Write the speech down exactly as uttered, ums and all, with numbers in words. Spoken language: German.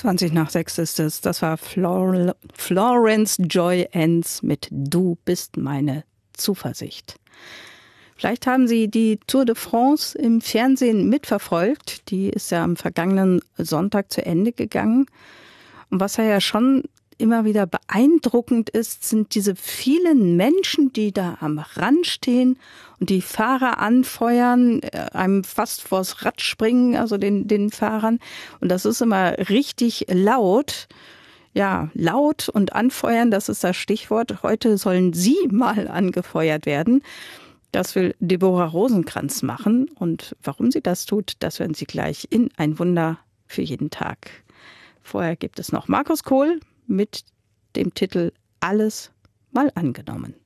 zwanzig nach sechs ist es. Das war Flor- Florence Joy Enns mit Du bist meine Zuversicht. Vielleicht haben Sie die Tour de France im Fernsehen mitverfolgt. Die ist ja am vergangenen Sonntag zu Ende gegangen. Und was ja schon immer wieder beeindruckend ist, sind diese vielen Menschen, die da am Rand stehen und die Fahrer anfeuern, einem fast vors Rad springen, also den, den Fahrern. Und das ist immer richtig laut. Ja, laut und anfeuern, das ist das Stichwort. Heute sollen Sie mal angefeuert werden. Das will Deborah Rosenkranz machen. Und warum sie das tut, das hören Sie gleich in Ein Wunder für jeden Tag. Vorher gibt es noch Markus Kohl mit dem Titel Alles mal angenommen.